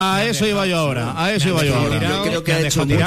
A eso iba yo ahora. Yo creo que ha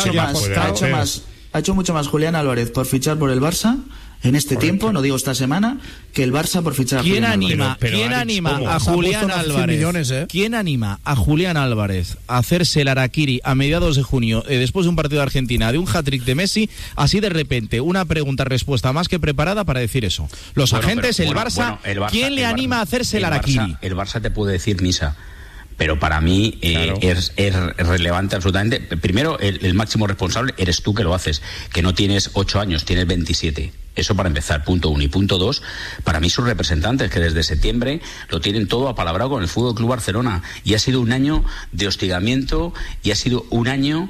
hecho mucho más Julián Álvarez por fichar por el Barça en este tiempo, no digo esta semana, que el Barça por fichar a Julián Álvarez. ¿Quién anima a Julián Álvarez? ¿Quién anima a Julián Álvarez a hacerse el harakiri a mediados de junio, después de un partido de Argentina, de un hat-trick de Messi, así de repente, una pregunta-respuesta más que preparada para decir eso? Los agentes, el Barça, ¿quién le anima a hacerse el harakiri? El Barça te puede decir misa. Pero para mí es relevante absolutamente. Primero, el máximo responsable eres tú, que lo haces, que no tienes 8 años, tienes 27. Eso para empezar, punto 1. Y punto 2, para mí sus representantes, que desde septiembre lo tienen todo apalabrado con el Fútbol Club Barcelona. Y ha sido un año de hostigamiento, y ha sido un año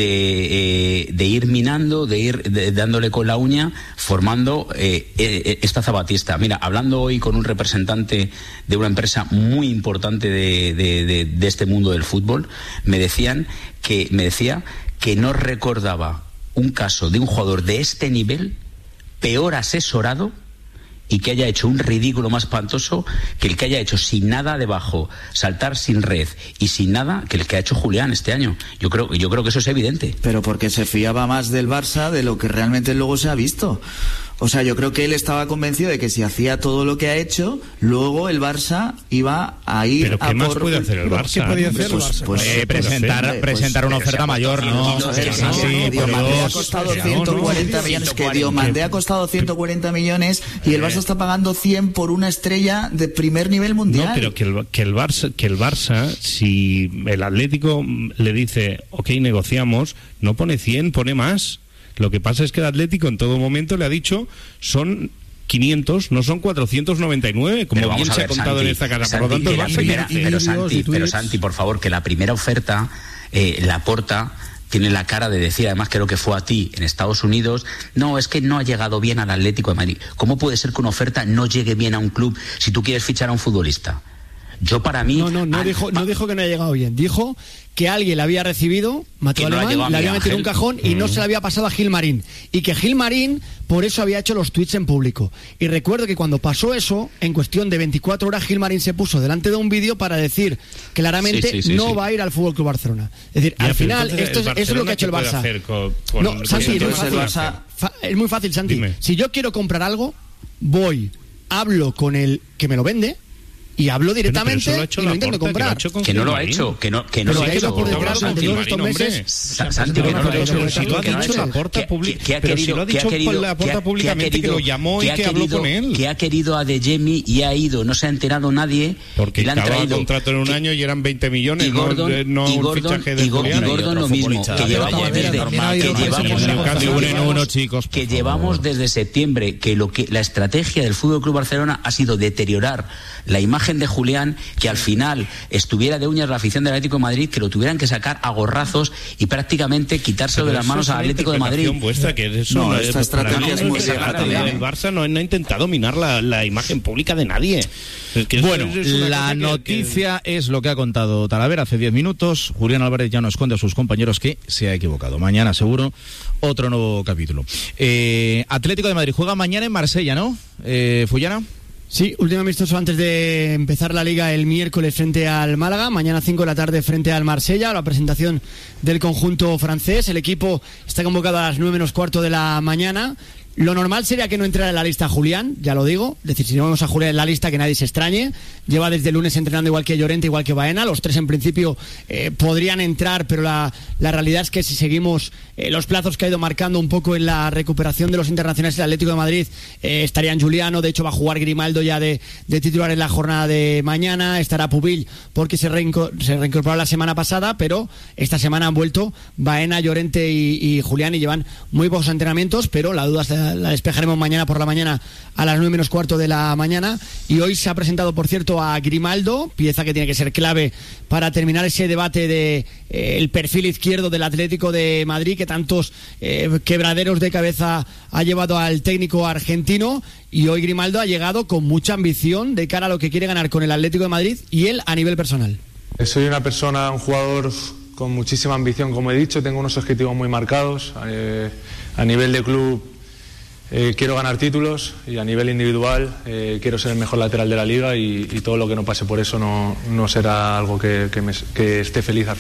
de ir minando, de ir dándole con la uña, formando esta zabatista. Mira, hablando hoy con un representante de una empresa muy importante de este mundo del fútbol, me decía que no recordaba un caso de un jugador de este nivel peor asesorado y que haya hecho un ridículo más espantoso que el que haya hecho sin nada debajo, saltar sin red y sin nada, que el que ha hecho Julián este año. Yo creo que eso es evidente. Pero porque se fiaba más del Barça de lo que realmente luego se ha visto. O sea, yo creo que él estaba convencido de que si hacía todo lo que ha hecho, luego el Barça iba a ir ¿Pero qué más puede hacer el Barça? ¿Qué podía hacer el Barça? Presentar una oferta mayor, ¿no? Diomandé ha costado 140 millones, que Diomandé ha costado 140 millones y el Barça está pagando 100 por una estrella de primer nivel mundial. No, pero que el Barça, si el Atlético le dice, ok, negociamos, no pone 100, pone más. Lo que pasa es que el Atlético en todo momento le ha dicho son 500, no son 499, como bien se ha contado, Santi, en esta casa. Por lo tanto, pero Santi, por favor, que la primera oferta, Laporta tiene la cara de decir, además creo que fue a ti en Estados Unidos, no, es que no ha llegado bien al Atlético de Madrid. ¿Cómo puede ser que una oferta no llegue bien a un club si tú quieres fichar a un futbolista? Yo para mí... No dijo que no haya llegado bien, dijo que alguien la había recibido, Mateo Alemán, le había metido en un cajón y no se la había pasado a Gil Marín. Y que Gil Marín por eso había hecho los tweets en público. Y recuerdo que cuando pasó eso, en cuestión de 24 horas, Gil Marín se puso delante de un vídeo para decir claramente no va a ir al Fútbol Club Barcelona. Es decir, al final, eso es lo que ha hecho el Barça. No, Santi, es muy fácil, Santi. Dime. Si yo quiero comprar algo, voy, hablo con el que me lo vende, y hablo directamente y lo intento comprar. Que no lo ha hecho, que no lo ha hecho. Por detrás durante todos estos meses. Santi, que no lo ha hecho. Si lo ha dicho Laporta públicamente, que lo llamó y que habló con él. Que ha querido a Adeyemi y ha ido, no se ha enterado nadie. Porque le han traído contrato en un año y eran 20 millones, y Gordon, no un fichaje de Julián. Y Gordon lo mismo, que llevamos desde septiembre, que la estrategia del Fútbol Club Barcelona ha sido deteriorar la imagen de Julián, que al final estuviera de uñas la afición del Atlético de Madrid, que lo tuvieran que sacar a gorrazos y prácticamente quitárselo de las manos al Atlético de Madrid. Vuestra, que eso esta estrategia es muy el Barça no ha intentado minar la imagen pública de nadie. Bueno, la noticia es lo que ha contado Talavera hace 10 minutos. Julián Álvarez ya no esconde a sus compañeros que se ha equivocado. Mañana seguro otro nuevo capítulo. Atlético de Madrid juega mañana en Marsella, ¿no? Fullana. Sí, último amistoso antes de empezar la Liga el miércoles frente al Málaga, mañana 5 de la tarde frente al Marsella, la presentación del conjunto francés. El equipo está convocado a las 9 menos cuarto de la mañana. Lo normal sería que no entrara en la lista Julián, ya lo digo. Es decir, si no vamos a Julián en la lista, que nadie se extrañe. Lleva desde el lunes entrenando igual que Llorente, igual que Baena. Los tres en principio podrían entrar, pero la realidad es que si seguimos los plazos que ha ido marcando un poco en la recuperación de los internacionales del Atlético de Madrid, estarían Juliano, de hecho va a jugar Grimaldo ya de titular en la jornada de mañana. Estará Pubil porque se reincorporó la semana pasada, pero esta semana han vuelto Baena, Llorente y Julián, y llevan muy pocos entrenamientos, pero la duda la despejaremos mañana por la mañana a las 9 menos cuarto de la mañana. Y hoy se ha presentado, por cierto, a Grimaldo, pieza que tiene que ser clave para terminar ese debate de el perfil izquierdo del Atlético de Madrid, que tantos quebraderos de cabeza ha llevado al técnico argentino. Y hoy Grimaldo ha llegado con mucha ambición de cara a lo que quiere ganar con el Atlético de Madrid y él a nivel personal. Soy una persona, un jugador con muchísima ambición, como he dicho. Tengo unos objetivos muy marcados a nivel de club. quiero ganar títulos y a nivel individual quiero ser el mejor lateral de la liga y todo lo que no pase por eso no será algo que esté feliz.